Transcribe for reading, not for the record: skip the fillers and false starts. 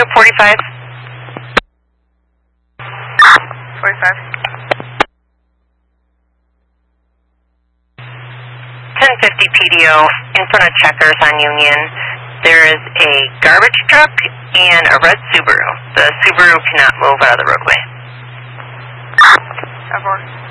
45. 45. 1050 PDO in front of Checkers on Union. There is a garbage truck and a red Subaru. The Subaru cannot move out of the roadway. 4.